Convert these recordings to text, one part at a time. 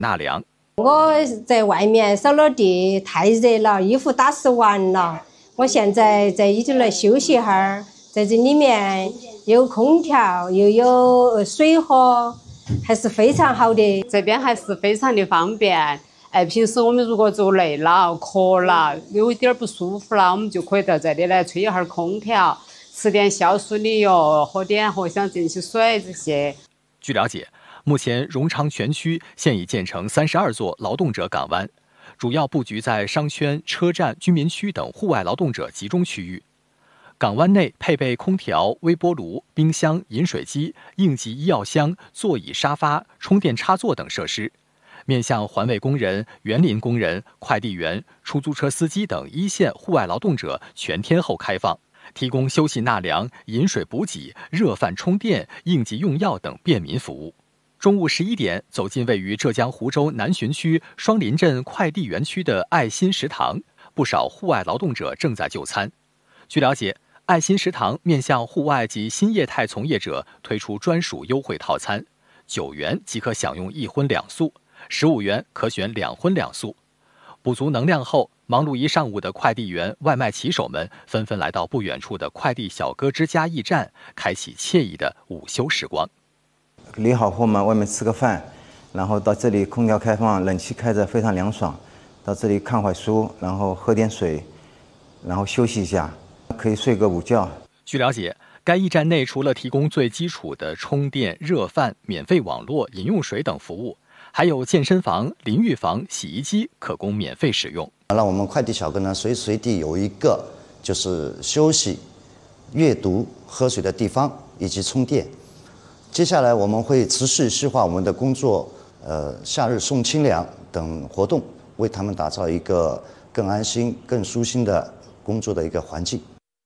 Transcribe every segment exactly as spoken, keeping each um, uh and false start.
纳凉。 我在外面扫了地，太热了，衣服打湿完了，我现在在里头来休息一会儿，在这里面有空调，又有水喝，还是非常好的。 这边还是非常的方便。哎，平时我们如果做累了、渴了，有一点不舒服了，我们就可以到这里来吹一会儿空调，吃点消暑的药，喝点藿香正气水这些。 据了解，目前荣昌全区现已建成三十二座劳动者港湾，主要布局在商圈、车站、居民区等户外劳动者集中区域。港湾内配备空调、微波炉、冰箱、饮水机、应急医药箱、座椅、沙发、充电插座等设施，面向环卫工人、园林工人、快递员、出租车司机等一线户外劳动者全天候开放，提供休息纳凉、饮水补给、热饭充电、应急用药等便民服务。中午十一点，走进位于浙江湖州南浔区双林镇快递园区的爱心食堂，不少户外劳动者正在就餐。据了解，爱心食堂面向户外及新业态从业者推出专属优惠套餐，九元即可享用一荤两素，十五元可选两荤两素。补足能量后，忙碌一上午的快递员、外卖骑手们纷纷来到不远处的快递小哥之家驿站，开启惬意的午休时光。 理好货嘛，外面吃个饭，然后到这里空调开放，冷气开着非常凉爽，到这里看会书，然后喝点水，然后休息一下，可以睡个午觉。 据了解，该驿站内除了提供最基础的充电、热饭、免费网络、饮用水等服务，还有健身房、淋浴房、洗衣机可供免费使用。 让我们快递小哥呢随时随地有一个就是休息、阅读、喝水的地方以及充电。接下来我们会持续细化我们的工作，呃，夏日送清凉等活动，为他们打造一个更安心、更舒心的工作的一个环境。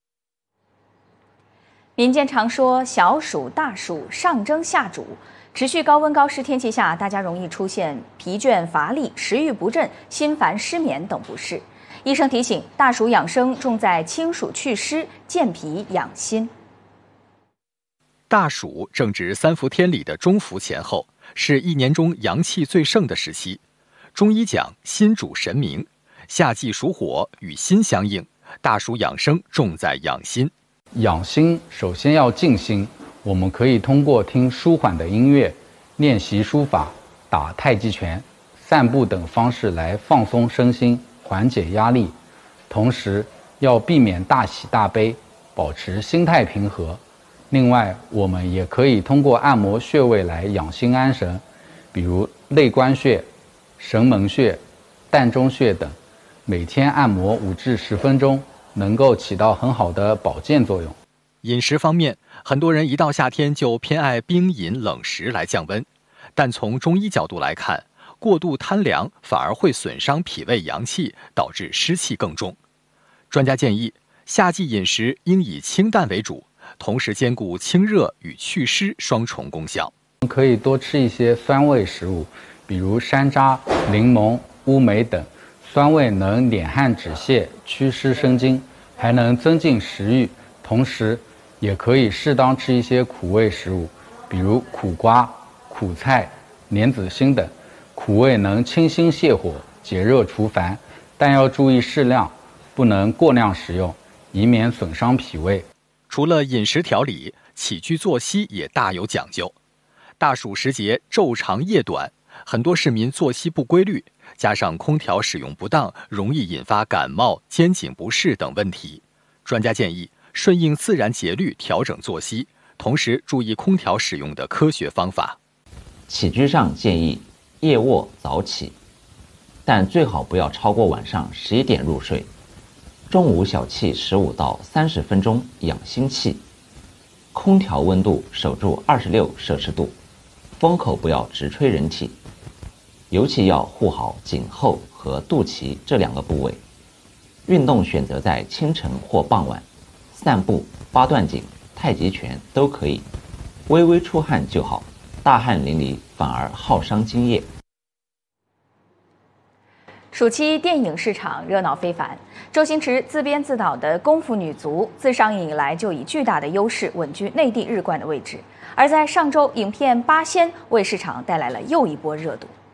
民间常说小暑大暑上蒸下煮，持续高温高湿天气下，大家容易出现疲倦乏力、食欲不振、心烦失眠等不适。医生提醒，大暑养生重在清暑祛湿、健脾养心。 大暑正值三伏天里的中伏前后，是一年中阳气最盛的时期。中医讲心主神明，夏季属火，与心相应，大暑养生重在养心。 养心首先要静心，我们可以通过听舒缓的音乐、练习书法、打太极拳、散步等方式来放松身心，缓解压力。同时要避免大喜大悲，保持心态平和。另外，我们也可以通过按摩穴位来养心安神，比如内关穴、神门穴、膻中穴等，每天按摩五至十分钟，能够起到很好的保健作用。 饮食方面，很多人一到夏天就偏爱冰饮冷食来降温，但从中医角度来看，过度贪凉反而会损伤脾胃阳气，导致湿气更重。专家建议，夏季饮食应以清淡为主，同时兼顾清热与祛湿双重功效。 可以多吃一些酸味食物，比如山楂、柠檬、乌梅等，酸味能敛汗止泻、祛湿生津，还能增进食欲。同时也可以适当吃一些苦味食物，比如苦瓜、苦菜、莲子心等，苦味能清心泻火、解热除烦，但要注意适量，不能过量食用，以免损伤脾胃。 除了饮食调理，起居作息也大有讲究。大暑时节，昼长夜短，很多市民作息不规律，加上空调使用不当，容易引发感冒、肩颈不适等问题。专家建议顺应自然节律调整作息，同时注意空调使用的科学方法。 起居上建议夜卧早起，但最好不要超过晚上十一点入睡。中午小憩十五到三十分钟养心气。空调温度守住二十六摄氏度，风口不要直吹人体，尤其要护好颈后和肚脐这两个部位。运动选择在清晨或傍晚，散步、八段锦、太极拳都可以，微微出汗就好，大汗淋漓反而耗伤津液。 暑期电影市场热闹非凡，周星驰自编自导的《功夫女足》自上映以来就以巨大的优势稳居内地日冠的位置，而在上周，影片《八仙》为市场带来了又一波热度。